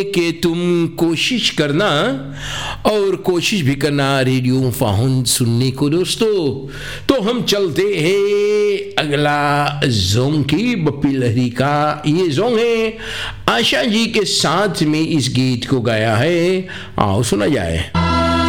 कि तुम कोशिश करना और कोशिश भी करना रेडियो फाहुन सुनने को दोस्तों। तो हम चलते हैं अगला जोंग की बप्पी लहरी का ये जोंग है आशा जी के साथ में इस गीत को गाया है, आओ सुना जाए।